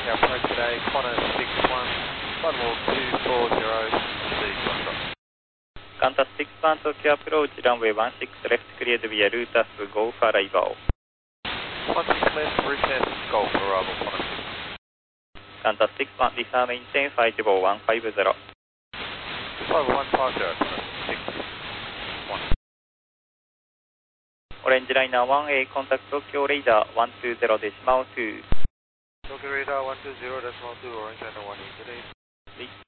approach today, Qantas 61, Flight 240, C Foxtrot. Qantas 61 Tokyo approach, runway 16 left, cleared via route as Golf arrival. 16 left, route as Golf arrival, Qantas 6. Qantas 61, disarm maintain, flight level 150. Flight 150, Qantas 6. 1. Orange Liner 1A, contact Tokyo radar 120.2. Tokyo radar 120.2, Orange Liner 1A, good day.